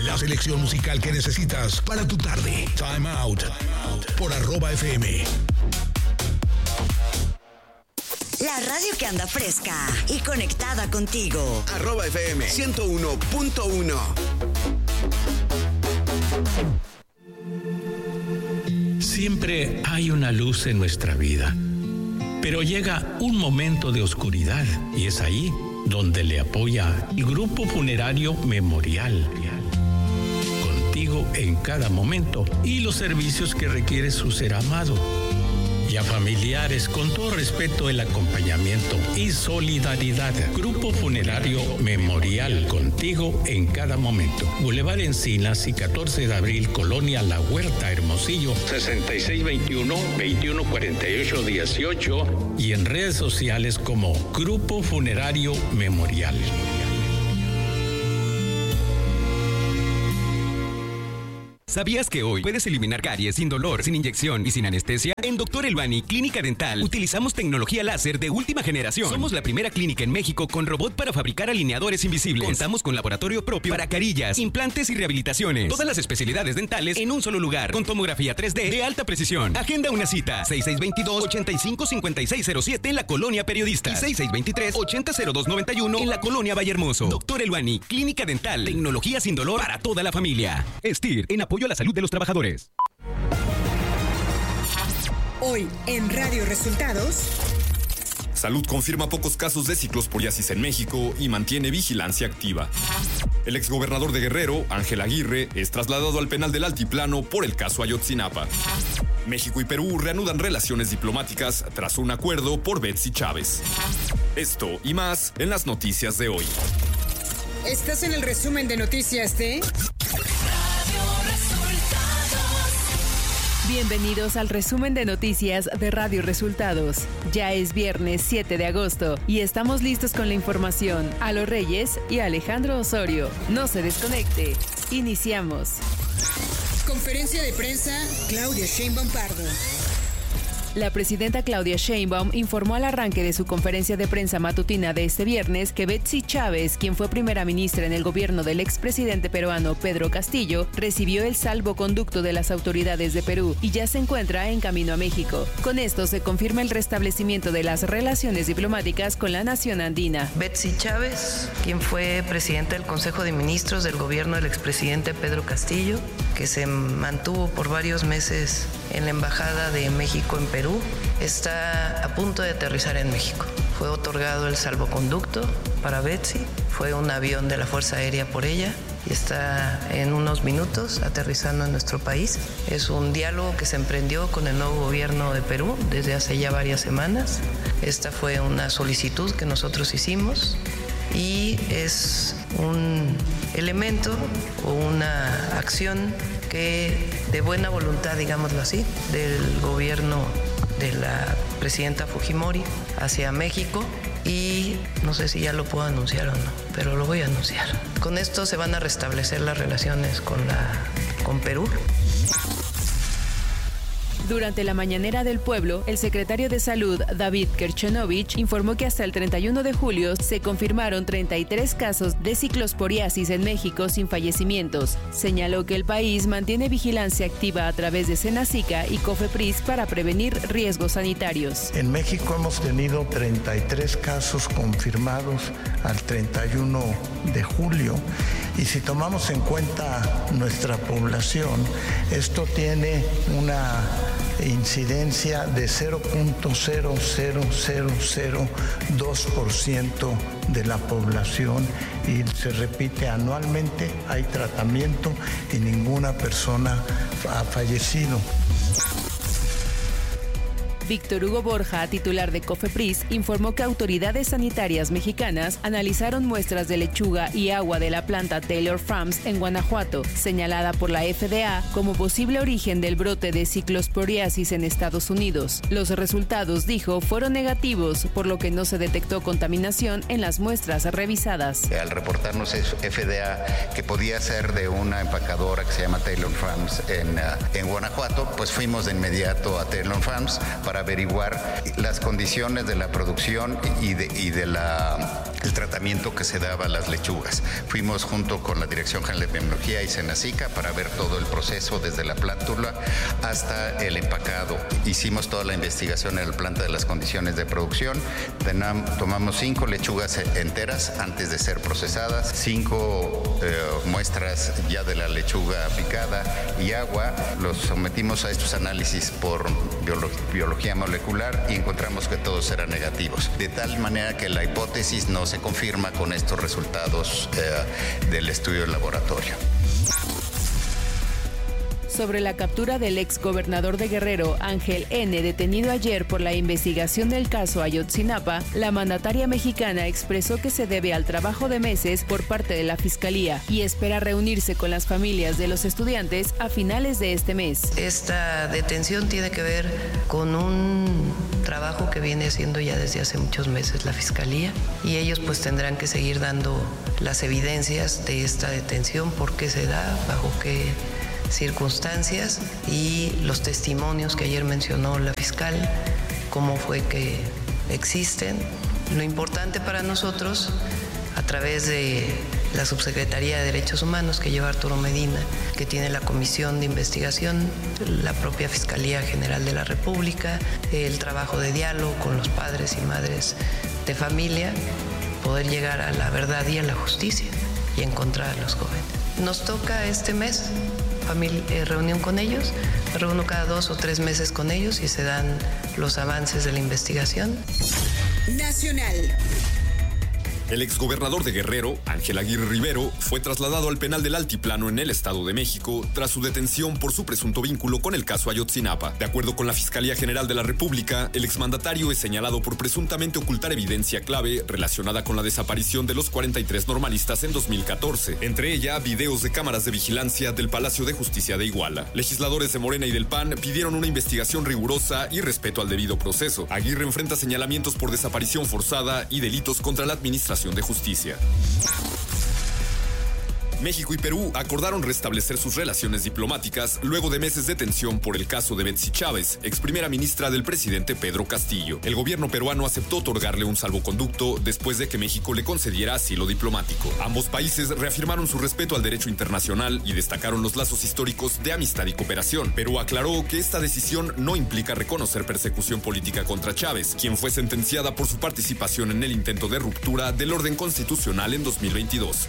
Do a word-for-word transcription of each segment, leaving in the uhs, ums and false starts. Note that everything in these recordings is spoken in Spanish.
La selección musical que necesitas para tu tarde. Time Out. Por arroba F M. La radio que anda fresca y conectada contigo. Arroba F M ciento uno punto uno. Siempre hay una luz en nuestra vida, pero llega un momento de oscuridad y es ahí donde le apoya el Grupo Funerario Memorial. Contigo en cada momento y los servicios que requiere su ser amado. Y a familiares, con todo respeto, el acompañamiento y solidaridad. Grupo Funerario Memorial, contigo en cada momento. Boulevard Encinas y catorce de abril, Colonia La Huerta, Hermosillo, sesenta y seis veintiuno, veintiuno cuarenta y ocho dieciocho y en redes sociales como Grupo Funerario Memorial. ¿Sabías que hoy puedes eliminar caries sin dolor, sin inyección y sin anestesia? En Doctor Elbani Clínica Dental utilizamos tecnología láser de última generación. Somos la primera clínica en México con robot para fabricar alineadores invisibles. Contamos con laboratorio propio para carillas, implantes y rehabilitaciones. Todas las especialidades dentales en un solo lugar, con tomografía tres D de alta precisión. Agenda una cita, seis seis dos dos, ocho cinco cinco seis cero siete en la Colonia Periodista y seis seis dos tres, ocho cero dos nueve uno en la Colonia Vallehermoso. Doctor Elbani Clínica Dental, tecnología sin dolor para toda la familia. Estir, en apoyo a la salud de los trabajadores. Hoy en Radio Resultados. Salud confirma pocos casos de ciclosporiasis en México y mantiene vigilancia activa. El exgobernador de Guerrero, Ángel Aguirre, es trasladado al penal del Altiplano por el caso Ayotzinapa. México y Perú reanudan relaciones diplomáticas tras un acuerdo por Betsy Chávez. Esto y más en las noticias de hoy. Estás en el resumen de noticias de... Bienvenidos al resumen de noticias de Radio Resultados. Ya es viernes siete de agosto y estamos listos con la información. Alo Reyes y Alejandro Osorio. No se desconecte. Iniciamos. Conferencia de prensa, Claudia Sheinbaum Pardo. La presidenta Claudia Sheinbaum informó al arranque de su conferencia de prensa matutina de este viernes que Betsy Chávez, quien fue primera ministra en el gobierno del expresidente peruano Pedro Castillo, recibió el salvoconducto de las autoridades de Perú y ya se encuentra en camino a México. Con esto se confirma el restablecimiento de las relaciones diplomáticas con la nación andina. Betsy Chávez, quien fue presidenta del Consejo de Ministros del gobierno del expresidente Pedro Castillo, que se mantuvo por varios meses en la Embajada de México en Perú, está a punto de aterrizar en México. Fue otorgado el salvoconducto para Betsy, fue un avión de la Fuerza Aérea por ella y está en unos minutos aterrizando en nuestro país. Es un diálogo que se emprendió con el nuevo gobierno de Perú desde hace ya varias semanas. Esta fue una solicitud que nosotros hicimos y es un elemento o una acción que de buena voluntad, digámoslo así, del gobierno de la presidenta Fujimori hacia México, y no sé si ya lo puedo anunciar o no, pero lo voy a anunciar. Con esto se van a restablecer las relaciones con la con Perú. Durante la mañanera del pueblo, el secretario de Salud, David Kerchenovich, informó que hasta el treinta y uno de julio se confirmaron treinta y tres casos de ciclosporiasis en México sin fallecimientos. Señaló que el país mantiene vigilancia activa a través de Senacica y COFEPRIS para prevenir riesgos sanitarios. En México hemos tenido treinta y tres casos confirmados al treinta y uno de julio. Y si tomamos en cuenta nuestra población, esto tiene una incidencia de cero punto cero cero cero cero dos por ciento de la población y se repite anualmente, hay tratamiento y ninguna persona ha fallecido. Víctor Hugo Borja, titular de COFEPRIS, informó que autoridades sanitarias mexicanas analizaron muestras de lechuga y agua de la planta Taylor Farms en Guanajuato, señalada por la F D A como posible origen del brote de ciclosporiasis en Estados Unidos. Los resultados, dijo, fueron negativos, por lo que no se detectó contaminación en las muestras revisadas. Al reportarnos F D A que podía ser de una empacadora que se llama Taylor Farms en, uh, en Guanajuato, pues fuimos de inmediato a Taylor Farms para averiguar las condiciones de la producción y de, y de la el tratamiento que se daba a las lechugas. Fuimos junto con la Dirección General de Epidemiología y Senacica para ver todo el proceso desde la plántula hasta el empacado. Hicimos toda la investigación en la planta de las condiciones de producción. Tenam, tomamos cinco lechugas enteras antes de ser procesadas, cinco eh, muestras ya de la lechuga picada y agua. Los sometimos a estos análisis por biolo- biología molecular y encontramos que todos eran negativos. De tal manera que la hipótesis no se confirma con estos resultados eh, del estudio del laboratorio. Sobre la captura del ex gobernador de Guerrero, Ángel N., detenido ayer por la investigación del caso Ayotzinapa, la mandataria mexicana expresó que se debe al trabajo de meses por parte de la Fiscalía y espera reunirse con las familias de los estudiantes a finales de este mes. Esta detención tiene que ver con un trabajo que viene haciendo ya desde hace muchos meses la Fiscalía y ellos pues tendrán que seguir dando las evidencias de esta detención, por qué se da, bajo qué circunstancias y los testimonios que ayer mencionó la fiscal, cómo fue que existen. Lo importante para nosotros, a través de la Subsecretaría de Derechos Humanos que lleva Arturo Medina, que tiene la comisión de investigación, la propia Fiscalía General de la República, el trabajo de diálogo con los padres y madres de familia, poder llegar a la verdad y a la justicia y encontrar a los jóvenes. Nos toca este mes familia, eh, reunión con ellos, me reúno cada dos o tres meses con ellos y se dan los avances de la investigación. Nacional. El exgobernador de Guerrero, Ángel Aguirre Rivero, fue trasladado al penal del Altiplano en el Estado de México tras su detención por su presunto vínculo con el caso Ayotzinapa. De acuerdo con la Fiscalía General de la República, el exmandatario es señalado por presuntamente ocultar evidencia clave relacionada con la desaparición de los cuarenta y tres normalistas en dos mil catorce, entre ella videos de cámaras de vigilancia del Palacio de Justicia de Iguala. Legisladores de Morena y del P A N pidieron una investigación rigurosa y respeto al debido proceso. Aguirre enfrenta señalamientos por desaparición forzada y delitos contra la administración de Justicia. México y Perú acordaron restablecer sus relaciones diplomáticas luego de meses de tensión por el caso de Betsy Chávez, ex primera ministra del presidente Pedro Castillo. El gobierno peruano aceptó otorgarle un salvoconducto después de que México le concediera asilo diplomático. Ambos países reafirmaron su respeto al derecho internacional y destacaron los lazos históricos de amistad y cooperación. Perú aclaró que esta decisión no implica reconocer persecución política contra Chávez, quien fue sentenciada por su participación en el intento de ruptura del orden constitucional en dos mil veintidós.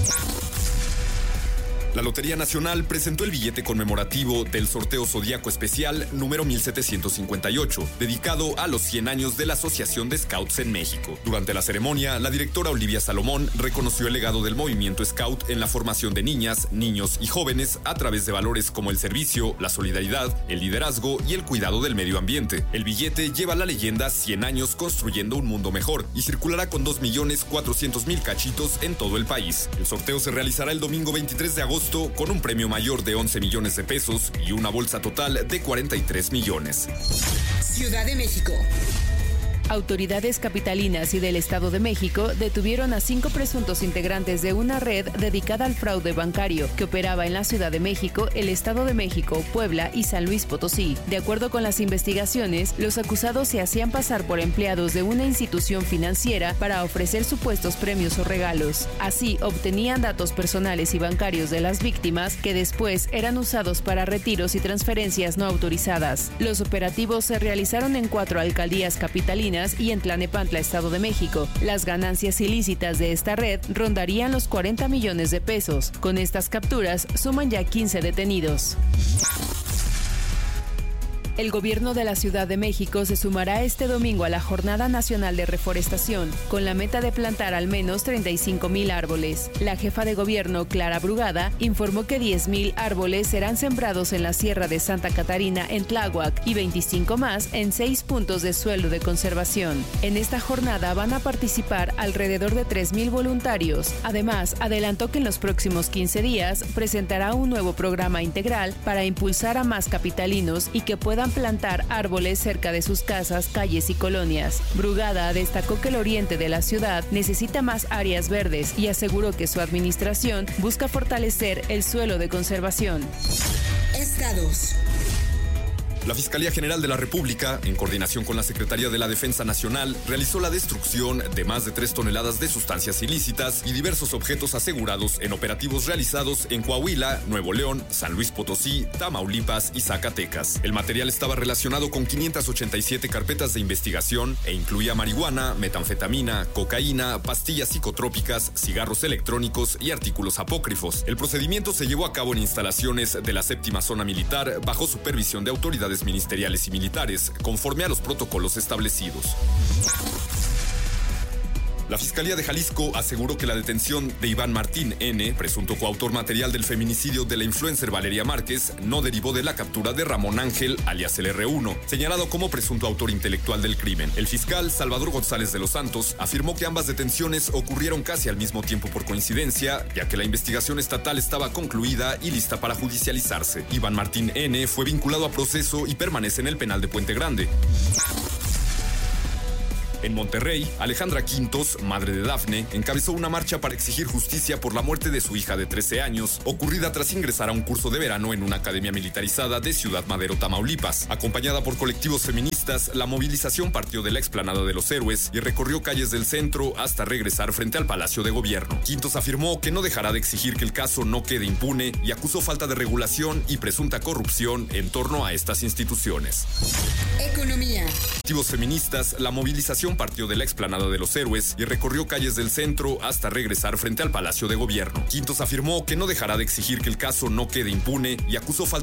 La Lotería Nacional presentó el billete conmemorativo del sorteo Zodíaco Especial número mil setecientos cincuenta y ocho, dedicado a los cien años de la Asociación de Scouts en México. Durante la ceremonia, la directora Olivia Salomón reconoció el legado del movimiento Scout en la formación de niñas, niños y jóvenes a través de valores como el servicio, la solidaridad, el liderazgo y el cuidado del medio ambiente. El billete lleva la leyenda cien años construyendo un mundo mejor y circulará con dos millones cuatrocientos mil cachitos en todo el país. El sorteo se realizará el domingo veintitrés de agosto con un premio mayor de once millones de pesos y una bolsa total de cuarenta y tres millones. Ciudad de México. Autoridades capitalinas y del Estado de México detuvieron a cinco presuntos integrantes de una red dedicada al fraude bancario que operaba en la Ciudad de México, el Estado de México, Puebla y San Luis Potosí. De acuerdo con las investigaciones, los acusados se hacían pasar por empleados de una institución financiera para ofrecer supuestos premios o regalos. Así, obtenían datos personales y bancarios de las víctimas que después eran usados para retiros y transferencias no autorizadas. Los operativos se realizaron en cuatro alcaldías capitalinas y en Tlanepantla, Estado de México. Las ganancias ilícitas de esta red rondarían los cuarenta millones de pesos. Con estas capturas suman ya quince detenidos. El gobierno de la Ciudad de México se sumará este domingo a la Jornada Nacional de Reforestación, con la meta de plantar al menos treinta y cinco mil árboles. La jefa de gobierno, Clara Brugada, informó que diez mil árboles serán sembrados en la Sierra de Santa Catarina, en Tláhuac, y veinticinco más en seis puntos de suelo de conservación. En esta jornada van a participar alrededor de tres mil voluntarios. Además, adelantó que en los próximos quince días presentará un nuevo programa integral para impulsar a más capitalinos y que puedan plantar árboles cerca de sus casas, calles y colonias. Brugada destacó que el oriente de la ciudad necesita más áreas verdes y aseguró que su administración busca fortalecer el suelo de conservación. Estados. La Fiscalía General de la República, en coordinación con la Secretaría de la Defensa Nacional, realizó la destrucción de más de tres toneladas de sustancias ilícitas y diversos objetos asegurados en operativos realizados en Coahuila, Nuevo León, San Luis Potosí, Tamaulipas y Zacatecas. El material estaba relacionado con quinientas ochenta y siete carpetas de investigación e incluía marihuana, metanfetamina, cocaína, pastillas psicotrópicas, cigarros electrónicos y artículos apócrifos. El procedimiento se llevó a cabo en instalaciones de la séptima zona militar bajo supervisión de autoridades ministeriales y militares, conforme a los protocolos establecidos. La Fiscalía de Jalisco aseguró que la detención de Iván Martín N., presunto coautor material del feminicidio de la influencer Valeria Márquez, no derivó de la captura de Ramón Ángel, alias el erre uno, señalado como presunto autor intelectual del crimen. El fiscal Salvador González de los Santos afirmó que ambas detenciones ocurrieron casi al mismo tiempo por coincidencia, ya que la investigación estatal estaba concluida y lista para judicializarse. Iván Martín N. fue vinculado a proceso y permanece en el penal de Puente Grande. En Monterrey, Alejandra Quintos, madre de Dafne, encabezó una marcha para exigir justicia por la muerte de su hija de trece años, ocurrida tras ingresar a un curso de verano en una academia militarizada de Ciudad Madero, Tamaulipas. Acompañada por colectivos feministas, la movilización partió de la explanada de los Héroes y recorrió calles del centro hasta regresar frente al Palacio de Gobierno. Quintos afirmó que no dejará de exigir que el caso no quede impune y acusó falta de regulación y presunta corrupción en torno a estas instituciones. Economía. Colectivos feministas, la movilización partió de la explanada de los Héroes y recorrió calles del centro hasta regresar frente al Palacio de Gobierno. Quintos afirmó que no dejará de exigir que el caso no quede impune y acusó falta